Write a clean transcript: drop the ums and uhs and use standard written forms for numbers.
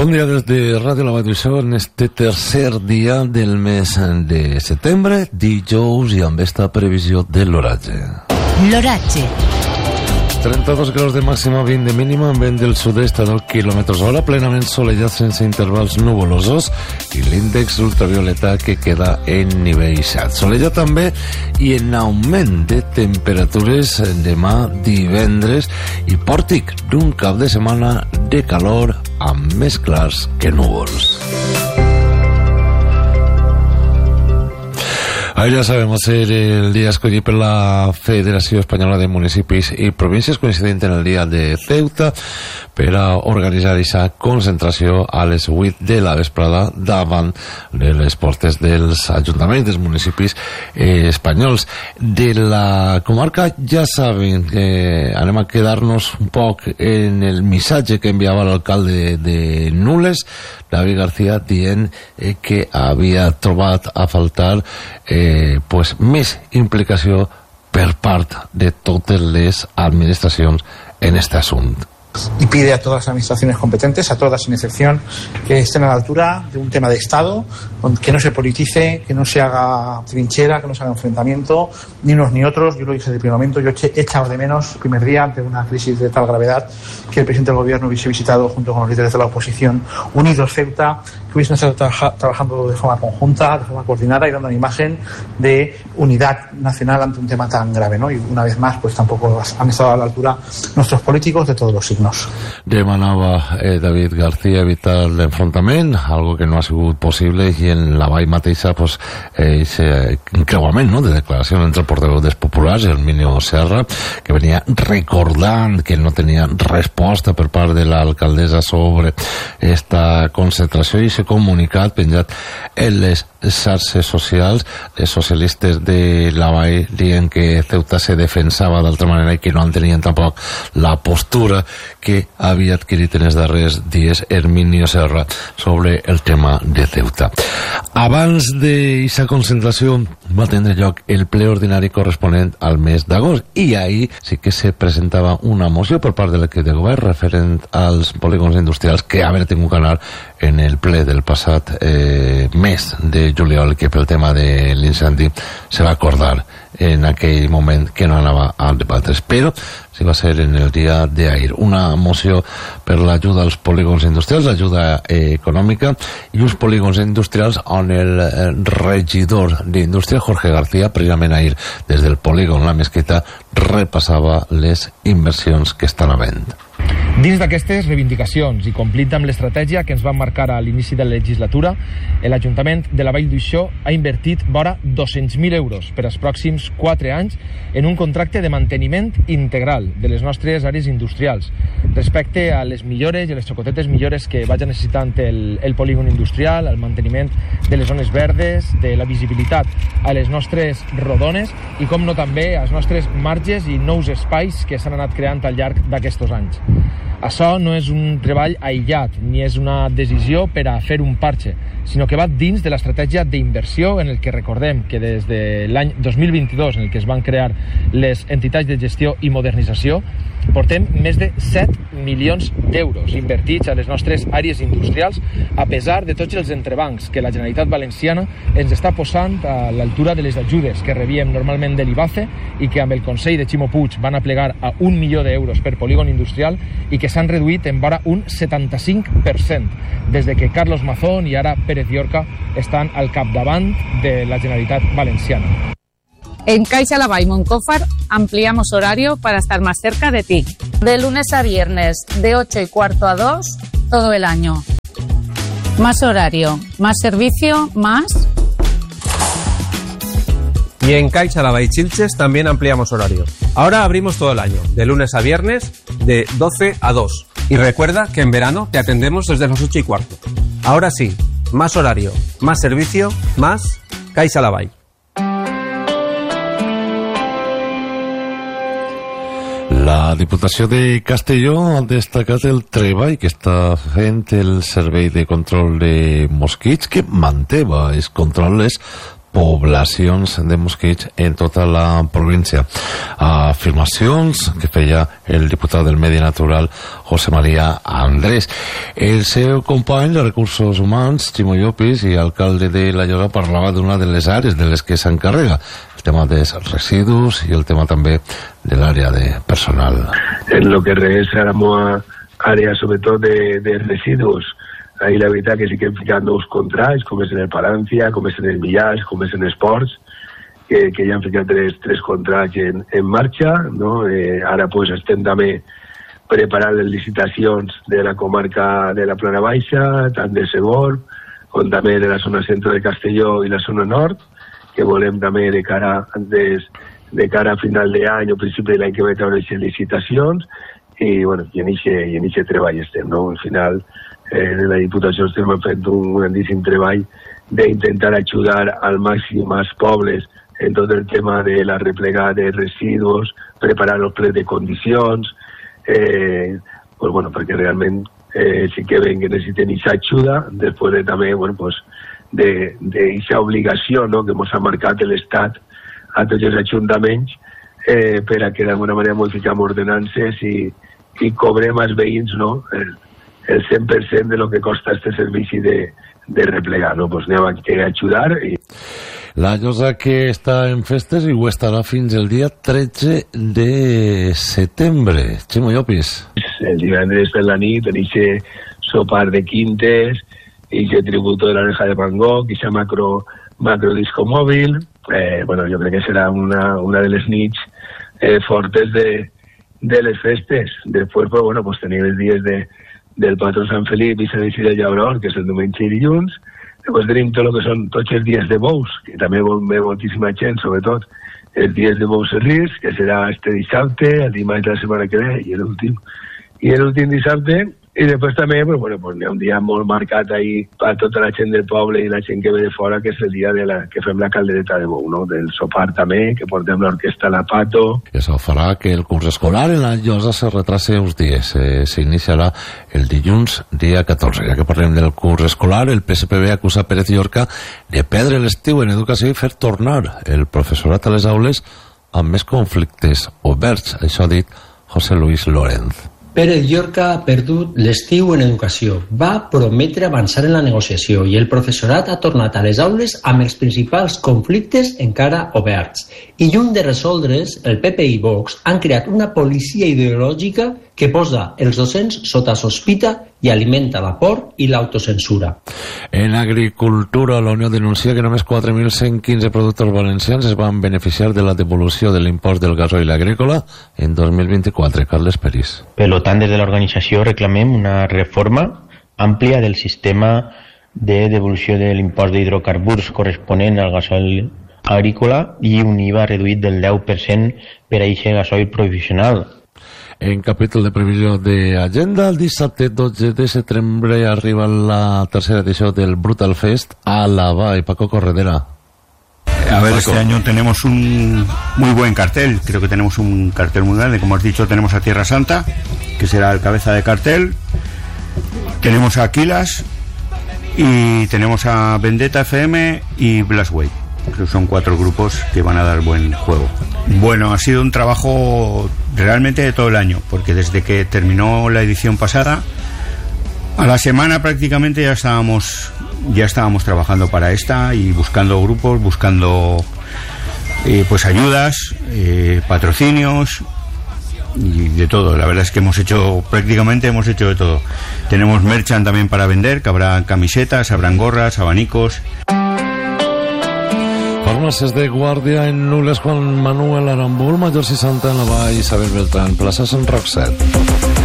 Bon dia des de Ràdio La Vall en este tercer dia del mes de setembre, dijous, i amb esta previsió de l'oratge. L'oratge. 32 graus de màxima, 20 de mínima, amb vent del sud-est a 9 km/h, plenament solellat sense intervals nuvolosos, i l'índex ultravioleta que queda en nivell 7. Solellat també i en augment de temperatures demà divendres i pòrtic d'un cap de setmana de calor amb més clars que núvols. Ahí ya sabemos, el día escollit per la Federació Espanyola de Municipis i Províncies, coincidint en el dia de Ceuta, per a organitzar aquesta concentració a les 8 de la vesprada davant de les portes dels ajuntaments dels municipis espanyols. De la comarca ja saben que anem a quedar-nos un poc en el missatge que enviava l'alcalde de Nules, David García, dient que havia trobat a faltar més implicació per part de totes les administracions en este assumpte. Y pide a todas las administraciones competentes, a todas sin excepción, que estén a la altura de un tema de Estado, que no se politice, que no se haga trinchera, que no se haga enfrentamiento, ni unos ni otros. Yo lo dije desde el primer momento, yo he echado de menos el primer día, ante una crisis de tal gravedad, que el presidente del gobierno hubiese visitado junto con los líderes de la oposición unidos Ceuta, que hubiesen estado trabajando de forma conjunta, de forma coordinada y dando una imagen de unidad nacional ante un tema tan grave, ¿no? Y una vez más, pues tampoco han estado a la altura nuestros políticos de todos los signos. Demanava David García evitar l'enfrontament, algo que no ha sigut possible, i en la vall mateixa creuament, no?, de declaració entre el portaveu dels populars, el Minio Serra, que venia recordant que no tenia resposta per part de l'alcaldessa sobre esta concentració, i s'ha comunicat penjat en les xarxes socials. Les socialistes de la vall dient que Ceuta se defensava d'altra manera i que no entenien tampoc la postura que havia adquirit en els darrers dies Herminio Serra sobre el tema de Ceuta. Abans d'aquesta concentració va tindre lloc el ple ordinari corresponent al mes d'agost, i ahir sí que se presentava una moció per part de l'equip de govern referent als polígons industrials que haver tingut que anar en el ple del passat mes de juliol, que pel tema de l'incendi se va acordar en aquell moment que no anava a debatre's, però sí va ser en el dia d'ahir. Una moció per l'ajuda als polígons industrials, l'ajuda econòmica, i uns polígons industrials on el regidor d'Indústria, Jorge García, precisament ahir, des del polígon La Mesquita, repassava les inversions que estan havent. Dins d'aquestes reivindicacions i complint amb l'estratègia que ens van marcar a l'inici de la legislatura, l'Ajuntament de la Vall d'Uixó ha invertit vora 200.000 euros per als pròxims 4 anys en un contracte de manteniment integral de les nostres àrees industrials respecte a les millores i a les xocotetes millores que vagi necessitant el polígon industrial, el manteniment de les zones verdes, de la visibilitat a les nostres rodones i, com no, també als nostres marges i nous espais que s'han anat creant al llarg d'aquests anys. Això no és un treball aïllat, ni és una decisió per a fer un parche, sinó que va dins de l'estratègia d'inversió en el que recordem que des de l'any 2022, en el que es van crear les entitats de gestió i modernització, portem més de 7 milions d'euros invertits a les nostres àrees industrials, a pesar de tots els entrebancs que la Generalitat Valenciana ens està posant a l'altura de les ajudes que rebíem normalment de l'IBACE i que amb el Consell de Ximo Puig van aplegar a 1 milió d'euros per polígon industrial i que s'han reduït en vora un 75% des de que Carlos Mazón i ara Pérez Llorca estan al capdavant de la Generalitat Valenciana. En Caixa La Vall Moncófar ampliamos horario para estar más cerca de ti. De lunes a viernes, de 8:15 a 2, todo el año. Más horario, más servicio, más... Y en Caixa La Vall Chilches también ampliamos horario. Ahora abrimos todo el año, de lunes a viernes, de 12 a 2. Y recuerda que en verano te atendemos desde las 8:15. Ahora sí, más horario, más servicio, más Caixa La Vall. La Diputació de Castelló ha destacat el treball que està fent el Servei de Control de Mosquits, que manteva els controls poblacions de mosquits en tota la província. Afirmacions que feia el diputat del Medi Natural José María Andrés. El seu company de Recursos Humans, Ximo Llopis, i alcalde de La Llosa, parlava d'una de les àrees de les que s'encarrega, el tema dels residus i el tema també de l'àrea de personal. En lo que es a la moda àrea sobretot de residus, ahí la veritat que sí que hem ficat nous contrats, com és en el Palància, com és en el Millars, com és en Esports, que ja han ficat tres contrats en marxa, no? Ara pues estem també preparant les licitacions de la comarca de la Plana Baixa, tant de Segor, com també de la zona centre de Castelló i la zona nord, que volem també de cara a final d'any o principi de l'any que ve treure les licitacions, i bueno, i en aquest treball estem, no? Al final en la Diputació estem fent un grandíssim treball d'intentar ajudar al màxim als pobles en tot el tema de la replegada de residus, preparar els plens de condicions, pues bueno, perquè realment sí que ven que necessiten aquesta ajuda, després de també, bueno, pues, d'aquesta obligació, no?, que ens ha marcat l'Estat a tots els ajuntaments per a que d'alguna manera modifiquem ordenances i cobrem als veïns, no?, el 100% de lo que costa este servici de replegar, no? Pues anem a ajudar. La Llosa que està en festes i ho estarà fins el dia 13 de setembre. Ximo Llopis. El divendres per la nit, en aquest sopar de quintes, i aquest tributo de l'Oreja de Van Gogh, i aquest macro disco mòbil. Bueno, jo crec que serà una de les nits fortes de les festes. Després, pues, bueno, pues tenim els dies del patró Sant Felip i Sant Isidre Llabrós, que és el diumenge i dilluns. Després tenim tot el que són tots els dies de bous, que també ve moltíssima gent, sobretot els dies de bous Serrís, que serà este dissabte, el dimarts de la setmana que ve, i l'últim dissabte. I després també, pues, bueno, pues, hi ha un dia molt marcat ahí per tota la gent del poble i la gent que ve de fora, que és el dia que fem la caldereta de bou, no? Del sopar també, que portem l'orquestra La Pato. Això farà que el curs escolar en la Llosa se retrase uns dies. S'iniciarà el dilluns, dia 14. Ja que parlem del curs escolar, el PSPB acusa Pérez Llorca de perdre l'estiu en educació i fer tornar el professorat a les aules amb més conflictes oberts. Això ha dit José Luis Lorenz. Pérez Llorca ha perdut l'estiu en educació. Va prometre avançar en la negociació i el professorat ha tornat a les aules amb els principals conflictes encara oberts. I lluny de resoldre's, el PP i Vox han creat una policia ideològica que posa els docents sota sospita i alimenta la por i l'autocensura. En agricultura, la Unió denuncia que només 4.115 productors valencians es van beneficiar de la devolució de l'impost del gasoil agrícola en 2024. Carles Peris. Per tant, des de l'organització reclamem una reforma àmplia del sistema de devolució de l'impost d'hidrocarburs corresponent al gasoil agrícola i un IVA reduït del 10% per a aquest gasoil provisional. En capítol de previsió d'agenda, el dissabte 12 de setembre arriba la tercera edició del Brutal Fest a la Vall. Paco Corredera. A ver, este año tenemos un muy buen cartel. Creo que tenemos un cartel muy grande. Como has dicho, tenemos a Tierra Santa, que será el cabeza de cartel. Tenemos a Aquilas y tenemos a Vendetta FM y Blastway. Creo que son 4 grupos que van a dar buen juego. Bueno, ha sido un trabajo realmente de todo el año, porque desde que terminó la edición pasada, a la semana prácticamente ya estábamos trabajando para esta y buscando grupos, buscando pues ayudas, patrocinios y de todo. La verdad es que hemos hecho de todo. Tenemos merchant también para vender, que habrá camisetas, habrán gorras, abanicos. Farmàcies de Guàrdia en Nules, Juan Manuel Arambul, Major 60 en la Vall, Isabel Beltrán, plaça Sant Roc 7.